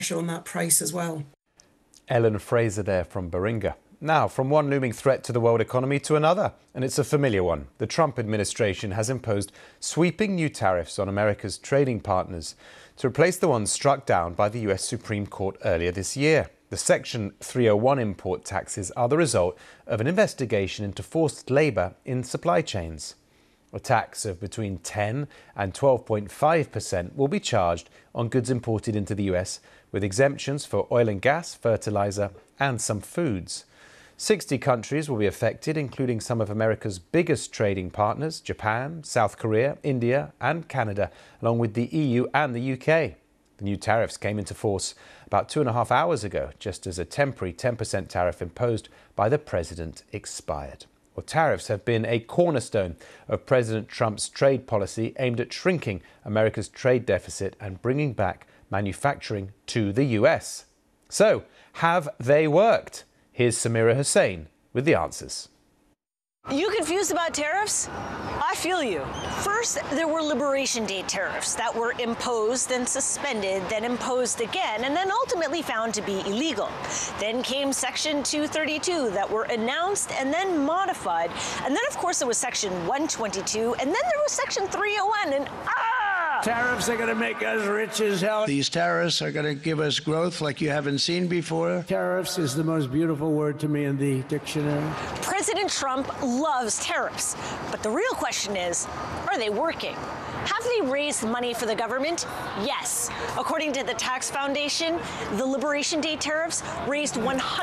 on that price as well. Ellen Fraser there from Baringa. Now, from one looming threat to the world economy to another, and it's a familiar one. The Trump administration has imposed sweeping new tariffs on America's trading partners to replace the ones struck down by the US Supreme Court earlier this year. The Section 301 import taxes are the result of an investigation into forced labour in supply chains. A tax of between 10 and 12.5% will be charged on goods imported into the US, with exemptions for oil and gas, fertiliser and some foods. 60 countries will be affected, including some of America's biggest trading partners, Japan, South Korea, India and Canada, along with the EU and the UK. The new tariffs came into force about 2.5 hours ago, just as a temporary 10% tariff imposed by the president expired. Well, tariffs have been a cornerstone of President Trump's trade policy aimed at shrinking America's trade deficit and bringing back manufacturing to the US. So, have they worked? Here's Samira Hussain with the answers. You confused about tariffs? I feel you. First, there were Liberation Day tariffs that were imposed, then suspended, then imposed again, and then ultimately found to be illegal. Then came Section 232 that were announced and then modified. And then, of course, there was Section 122, and then there was Section 301, and Tariffs are going to make us rich as hell. These tariffs are going to give us growth like you haven't seen before. Tariffs is the most beautiful word to me in the dictionary. President Trump loves tariffs, but the real question is, are they working? Have they raised money for the government? Yes. According to the Tax Foundation, the Liberation Day tariffs raised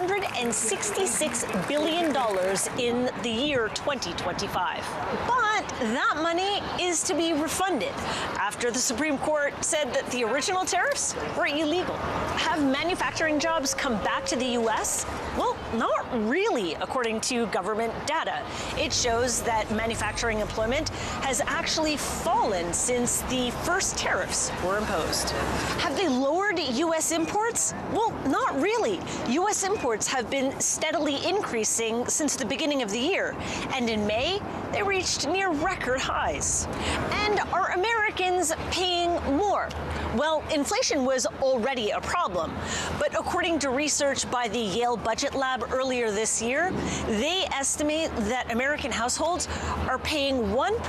$166 billion in the year 2025. But that money is to be refunded after the Supreme Court said that the original tariffs were illegal. Have manufacturing jobs come back to the U.S.? Well, not really, according to government data. It shows that manufacturing employment has actually fallen since the first tariffs were imposed. Have they lowered U.S. imports? Well, not really. U.S. imports have been steadily increasing since the beginning of the year, and in May, they reached near record highs. And are Americans paying more? Well, inflation was already a problem, but according to research by the Yale Budget Lab earlier this year, they estimate that American households are paying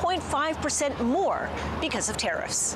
1.5% more because of tariffs.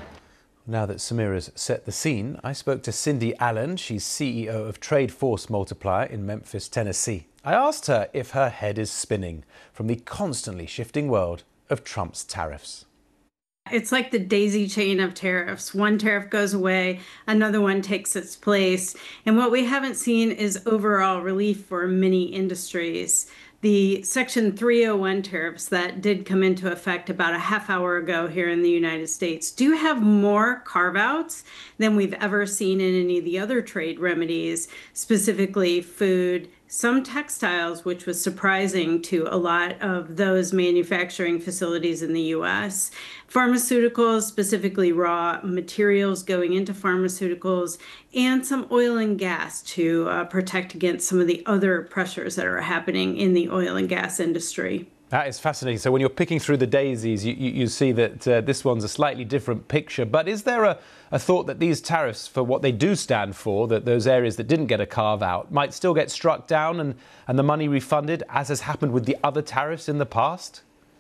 Now that Samira's set the scene, I spoke to Cindy Allen. She's CEO of Trade Force Multiplier in Memphis, Tennessee. I asked her if her head is spinning from the constantly shifting world of Trump's tariffs. It's like the daisy chain of tariffs. One tariff goes away, another one takes its place. And what we haven't seen is overall relief for many industries. The Section 301 tariffs that did come into effect about a half hour ago here in the United States do have more carve-outs than we've ever seen in any of the other trade remedies, specifically food, some textiles, which was surprising to a lot of those manufacturing facilities in the U.S., pharmaceuticals, specifically raw materials going into pharmaceuticals, and some oil and gas to protect against some of the other pressures that are happening in the oil and gas industry. That is fascinating. So when you're picking through the daisies, you see that this one's a slightly different picture. But is there a thought that these tariffs, for what they do stand for, that those areas that didn't get a carve-out might still get struck down and the money refunded, as has happened with the other tariffs in the past?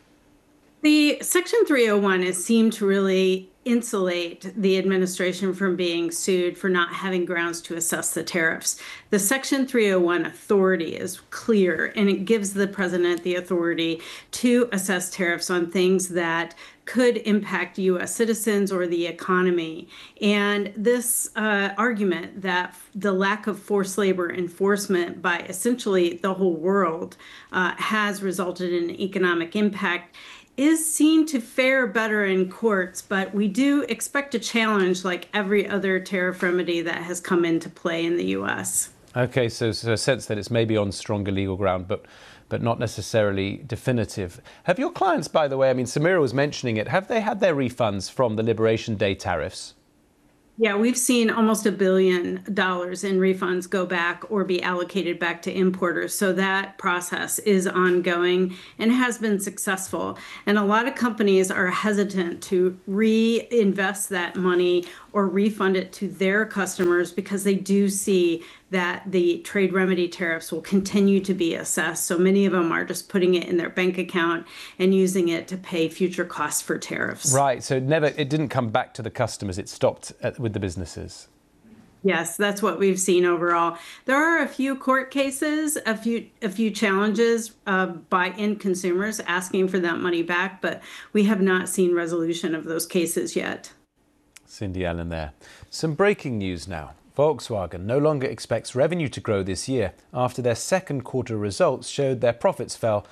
The Section 301 has seemed to really insulate the administration from being sued for not having grounds to assess the tariffs. The Section 301 authority is clear, and it gives the president the authority to assess tariffs on things that could impact U.S. citizens or the economy. And this argument that the lack of forced labor enforcement by essentially the whole world has resulted in economic impact is seen to fare better in courts, but we do expect a challenge like every other tariff remedy that has come into play in the U.S. Okay, so a sense that it's maybe on stronger legal ground, but not necessarily definitive. Have your clients, by the way, I mean, Samira was mentioning it, have they had their refunds from the Liberation Day tariffs? Yeah, we've seen almost $1 billion in refunds go back or be allocated back to importers. So that process is ongoing and has been successful. And a lot of companies are hesitant to reinvest that money or refund it to their customers because they do see that the trade remedy tariffs will continue to be assessed. So many of them are just putting it in their bank account and using it to pay future costs for tariffs. Right, so it didn't come back to the customers, it stopped with the businesses. Yes, that's what we've seen overall. There are a few court cases, a few challenges by end consumers asking for that money back, but we have not seen resolution of those cases yet. Cindy Allen there. Some breaking news now. Volkswagen no longer expects revenue to grow this year after their second quarter results showed their profits fell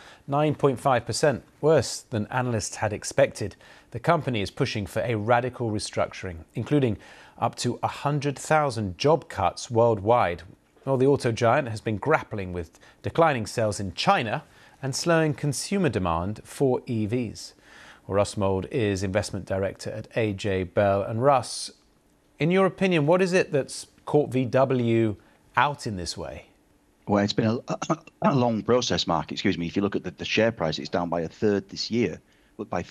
9.5%, worse than analysts had expected. The company is pushing for a radical restructuring, including up to 100,000 job cuts worldwide. Well, the auto giant has been grappling with declining sales in China and slowing consumer demand for EVs. Well, Russ Mould is investment director at AJ Bell. And Russ, in your opinion, what is it that's caught VW out in this way? Well, it's been a long process, Mark. Excuse me. If you look at the share price, it's down by a third this year, but by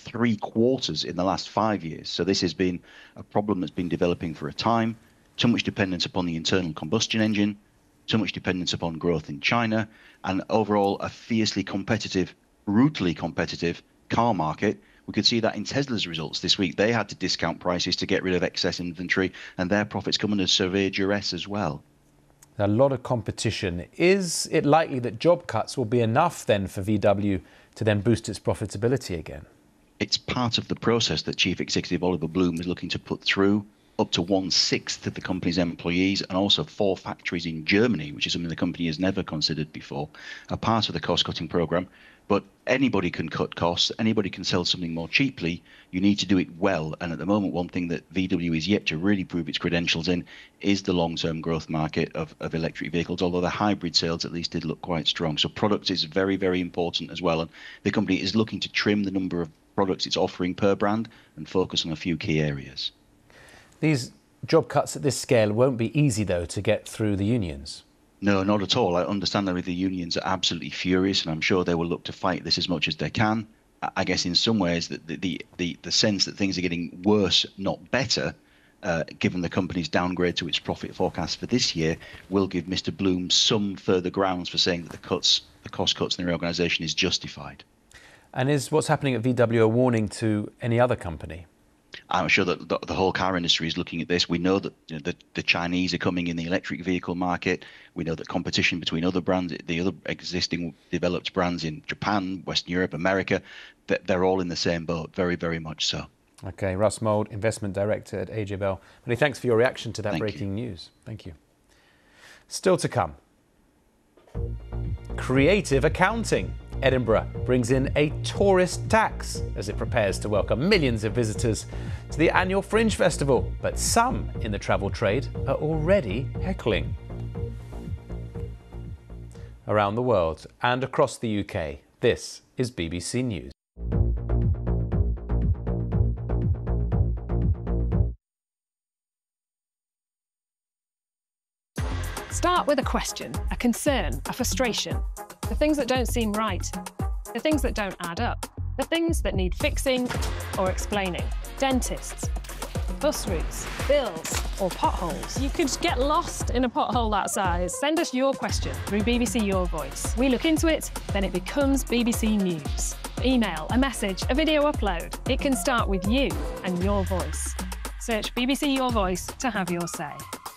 3/4 in the last 5 years. So this has been a problem that's been developing for a time. Too much dependence upon the internal combustion engine, too much dependence upon growth in China, and overall a fiercely competitive, brutally competitive car market. We could see that in Tesla's results this week. They had to discount prices to get rid of excess inventory, and their profits come under severe duress as well. A lot of competition. Is it likely that job cuts will be enough then for VW to then boost its profitability again? It's part of the process that Chief Executive Oliver Blume is looking to put through. Up to 1/6 of the company's employees and also 4 factories in Germany, which is something the company has never considered before, are part of the cost-cutting program. But anybody can cut costs, anybody can sell something more cheaply. You need to do it well. And at the moment, one thing that VW is yet to really prove its credentials in is the long-term growth market of electric vehicles, although the hybrid sales at least did look quite strong. So product is very, very important as well. And the company is looking to trim the number of products it's offering per brand and focus on a few key areas. These job cuts at this scale won't be easy, though, to get through the unions. No, not at all. I understand that the unions are absolutely furious, and I'm sure they will look to fight this as much as they can. I guess in some ways that the sense that things are getting worse, not better, given the company's downgrade to its profit forecast for this year, will give Mr. Blume some further grounds for saying that the cost cuts in the reorganisation is justified. And is what's happening at VW a warning to any other company? I'm sure that the whole car industry is looking at this. We know that the Chinese are coming in the electric vehicle market. We know that competition between other brands, the other existing developed brands in Japan, Western Europe, America, that they're all in the same boat, very, very much so. OK, Russ Mould, investment director at AJ Bell. Many thanks for your reaction to that breaking news. Thank you. Still to come. Creative accounting. Edinburgh brings in a tourist tax as it prepares to welcome millions of visitors to the annual Fringe Festival. But some in the travel trade are already heckling. Around the world and across the UK, this is BBC News. Start with a question, a concern, a frustration. The things that don't seem right, the things that don't add up, the things that need fixing or explaining. Dentists, bus routes, bills, or potholes. You could get lost in a pothole that size. Send us your question through BBC Your Voice. We look into it, then it becomes BBC News. Email, a message, a video upload. It can start with you and your voice. Search BBC Your Voice to have your say.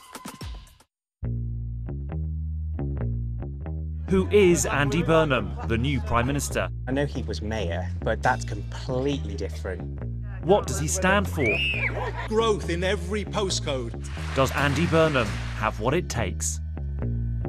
Who is Andy Burnham, the new Prime Minister? I know he was mayor, but that's completely different. What does he stand for? Growth in every postcode. Does Andy Burnham have what it takes?